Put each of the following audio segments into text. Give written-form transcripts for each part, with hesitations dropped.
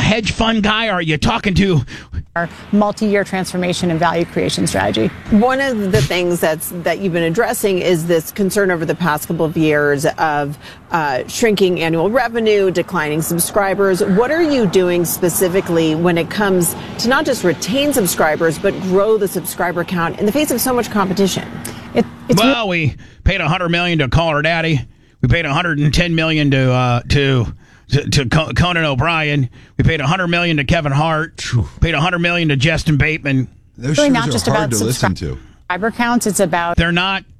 hedge fund guy, or are you talking to our multi-year transformation and value creation strategy? One of the things that you've been addressing is this concern over the past couple of years of shrinking annual revenue, declining subscribers. What are you doing specifically when it comes to not just retain subscribers, but grow the subscriber count in the face of so much competition? We paid $100 million to Call Her Daddy. We paid $110 million to Conan O'Brien. We paid $100 million to Kevin Hart. Paid $100 million to Justin Bateman. Those really shows not are just hard about to listen to. Subscriber counts. It's about They're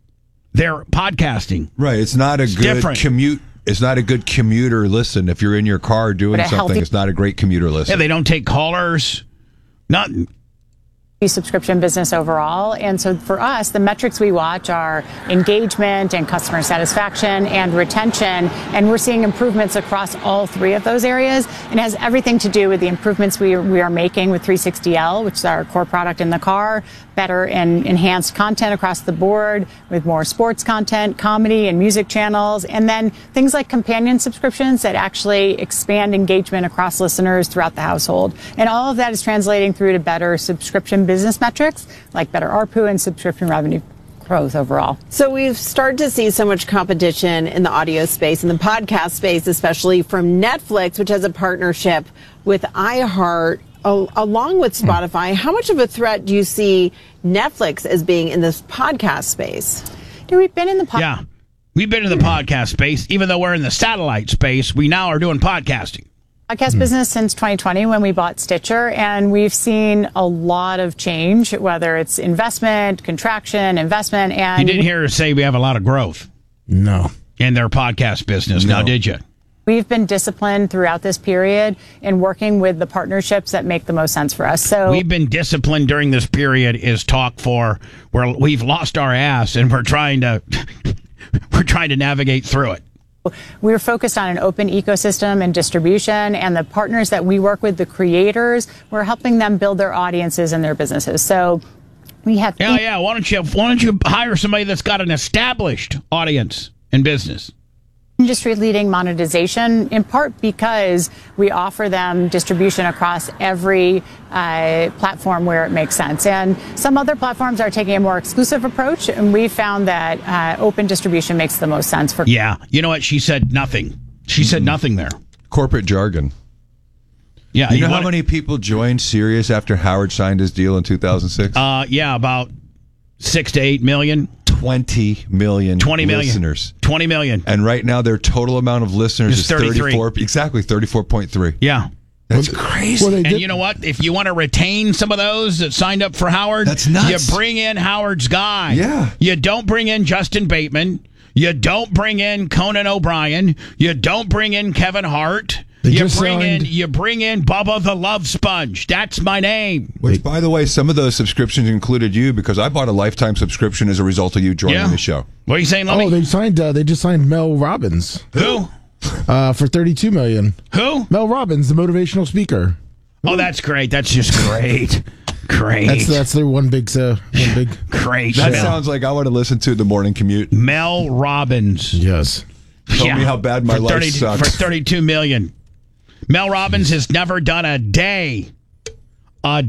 podcasting. Right. It's not a good different. commute. It's not a good commuter listen. If you're in your car doing something, it's not a great commuter listen. Yeah, they don't take callers. Nothing. Subscription business overall. And so for us, the metrics we watch are engagement and customer satisfaction and retention. And we're seeing improvements across all three of those areas. And it has everything to do with the improvements we are making with 360L, which is our core product in the car, better and enhanced content across the board with more sports content, comedy and music channels, and then things like companion subscriptions that actually expand engagement across listeners throughout the household. And all of that is translating through to better subscription business metrics like better ARPU and subscription revenue growth overall. So we've started to see so much competition in the audio space and the podcast space, especially from Netflix, which has a partnership with iHeart along with Spotify. How much of a threat do you see Netflix as being in this podcast space? We've been in the we've been in the podcast space. Even though we're in the satellite space, we now are doing podcasting. Podcast business since 2020 when we bought Stitcher, and we've seen a lot of change, whether it's investment, contraction, investment, and... You didn't hear us say we have a lot of growth. No. In their podcast business, now did you? We've been disciplined throughout this period in working with the partnerships that make the most sense for us. So we've been disciplined during this period is talk for where we've lost our ass and we're trying to navigate through it. We're focused on an open ecosystem and distribution, and the partners that we work with, the creators, we're helping them build their audiences and their businesses. So we have Why don't you hire somebody that's got an established audience and business? Industry-leading monetization, in part because we offer them distribution across every platform where it makes sense. And some other platforms are taking a more exclusive approach, and we found that open distribution makes the most sense for... Yeah, you know what? She said nothing. She said nothing there. Corporate jargon. Yeah, you know how many people joined Sirius after Howard signed his deal in 2006? About 6 to 8 million. 20 million listeners. 20 million. And right now their total amount of listeners is 34. Exactly, 34.3. Yeah. That's crazy. And you know what? If you want to retain some of those that signed up for Howard, that's nuts. You bring in Howard's guy. Yeah. You don't bring in Justin Bateman. You don't bring in Conan O'Brien. You don't bring in Kevin Hart. You bring in Bubba the Love Sponge. That's my name. Which, by the way, some of those subscriptions included you because I bought a lifetime subscription as a result of you joining the show. What are you saying, Lummy? They just signed Mel Robbins. Who? For $32 million. Who? Mel Robbins, the motivational speaker. Oh, that's great. That's just great. Great. That's their one big great. That sounds like I want to listen to the morning commute. Mel Robbins. Yes. Tell me how bad my life sucks. For $32 million. Mel Robbins has never done a day on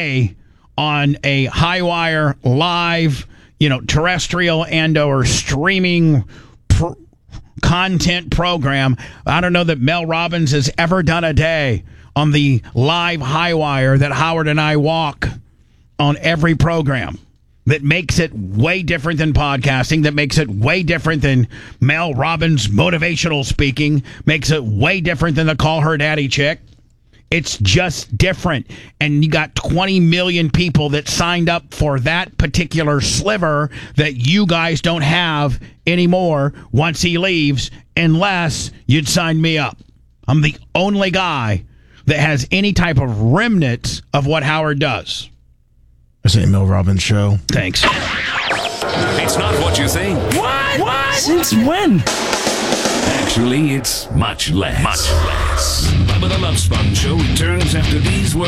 a Highwire live, terrestrial and or streaming content program. I don't know that Mel Robbins has ever done a day on the live Highwire that Howard and I walk on every program. That makes it way different than podcasting, that makes it way different than Mel Robbins' motivational speaking, makes it way different than the Call Her Daddy chick. It's just different. And you got 20 million people that signed up for that particular sliver that you guys don't have anymore once he leaves, unless you'd sign me up. I'm the only guy that has any type of remnants of what Howard does. This ain't Mel Robbins' show. Thanks. It's not what you think. What? Since when? Actually, it's much less. Bubba the Love Sponge Show returns after these words.